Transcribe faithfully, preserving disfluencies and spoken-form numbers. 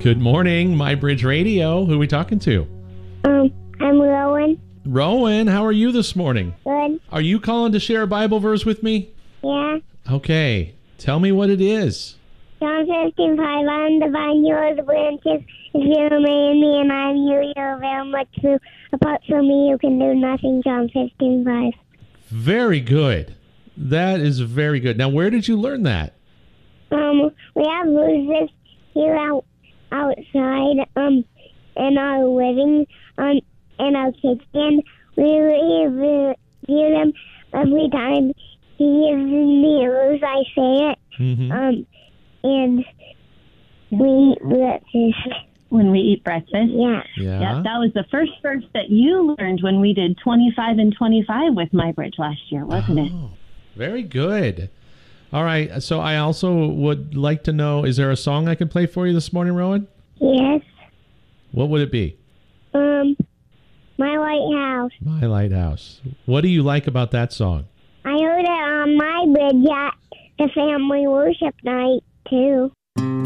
Good morning, My Bridge Radio. Who are we talking to? Um, I'm Rowan. Rowan, how are you this morning? Good. Are you calling to share a Bible verse with me? Yeah. Okay. Tell me what it is. John fifteen five. I am the vine, you are the branches. If you remain in me and I in you, you are very much true. Apart from me, you can do nothing. John fifteen five. Very good. That is very good. Now, where did you learn that? Um, we have roses here out outside. Um, in our living um in our kitchen. We review them every time he gives me a rose. I say it. Mm-hmm. Um, and we eat breakfast. When we eat breakfast. Yeah. Yeah. Yep, that was the first verse that you learned when we did twenty-five and twenty-five with My Bridge last year, wasn't it? Oh, very good. All right. So I also would like to know, is there a song I can play for you this morning, Rowan? Yes. What would it be? Um, My White House. My Lighthouse. What do you like about that song? I heard it on My Bridge at the family worship night, too.